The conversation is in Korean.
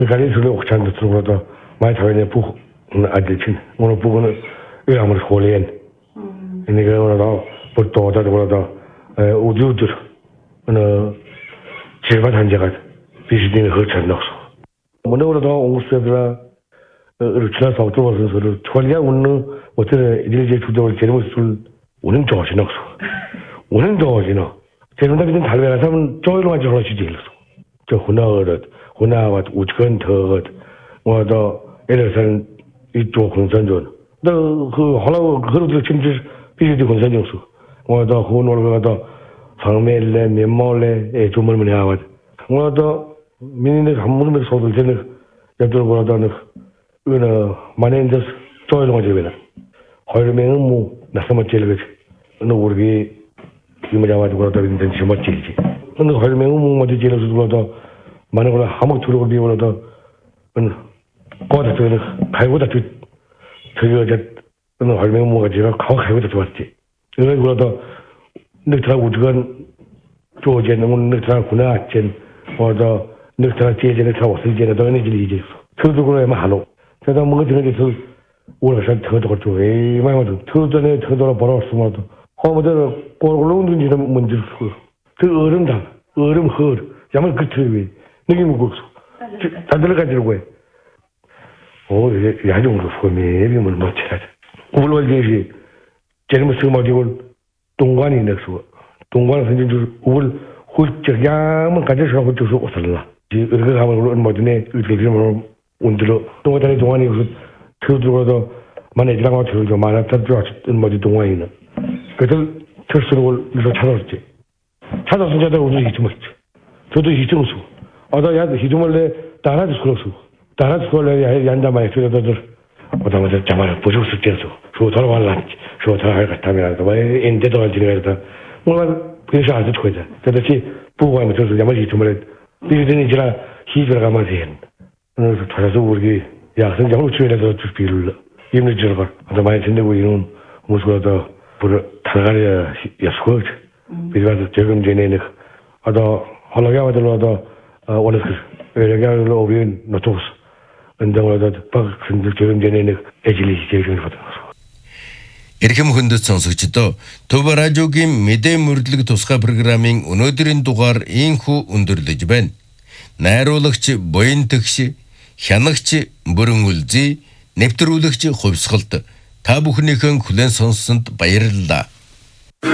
가리 술에 옥찬도 들어가도 많이 타이네 부 아들친 오늘 부분은 왜 아무리 홀리엔 이게 오늘도 보통 어쩌고 우주들 어느 제발 한자가 비슷한 허천 넣었어. 오늘도 옹수들아 지나서 어쩌고 소리 초리야 오늘 어떻게 일제 주도를 제대로 술 오는 조시 넣었어. 오는 조시너 제대로 되는 달배가 사면 조이로 가지 하나씩 일었어. 저 혼나와 우측은 더 뭐도 에르선 이쪽 공산전 너그 하나고 그것도 진짜 비슷한 공산전수 뭐도 혼월가도 방매래 면모래 좀을만 해와 뭐도 민인들 한문을 소들 되는 여들고라도 어느 만엔데스 조이로 가지 되나 허르면은 뭐 나서만 제일 어느 우리 이모자와도 그러다 있는 심어 질지 어느 허르면은 뭐 어디 제일 수도도 많은 걸 한번 들어오고 비오라도 거기다 저는 갈고다 저기가 어느 할매가 뭐가 제가 갈고다 좋았지. 그러고도 늑트라고 우주간 조제는 늑트라구나 젠 뭐도 늑트라 제제는 다 없을 제는 더 energy 이제 저도 그러면 하노. 제가 뭔가 저는 저 오래서 더도 그렇죠. 에이 말도 저전에 저도 벌어 왔으면도 허무들 꼬르고 운동지는 문제 없고 그 얼음 허 야말 그트위 느낌 먹고 다들 가지고 해. 야종으로 소매비면 못 쳐야지. 우리 이제 제일 스마트고 동관이 넥서. 동관 선진주 우리 훌쩍야만 가져서 훌쩍서 없을라. 이렇게 하면 뭐든지 이렇게 뭐 운들어 동관이 동안이 들어도 만에 지나가 들어도 많았다 들어왔던 뭐지 동안이는. 그래서 철수를 이렇게 찾아왔지. 찾아서 이제 우리 이쯤 왔지. 저도 이쯤수. 야 히두말레 따라서 그러수. 따라서 그래 양담아에 들어들 오다마자 자말 보조 숙제서 저 돌아왔라. 저 돌아갈 같다면 뭐 인데도 안 지내다. 뭐 그래서 아주 좋아져. 그렇지 부부하면 저서 야마지 정말 비즈니스 지라 히즈라가만 해. 그래서 찾아서 우리 약선 장로 주변에서 주비를 임을 들어가. 아주 많이 진대고 이런 무서워도 불 타가려 야스고 비가서 지금 전에는 아도 홀라가 들어도 오늘 외래가로 오면 노토스 은정으로도 박승들 지금 전에는 애질이 제일 받은 거죠. Эрхэм хүндэт сонсогчдоо Төв радиогийн мэдээ мөрдлөг тусгай программын өнөөдрийн дугаар ийхүү өндөрлөж байна. Найруулагч Буян Төгш, хянагч Бүрэн Үлзий, нэвтрүүлэгч Хувьсгалт та бүхнийхэн хүлээн сонссонд баярлалаа.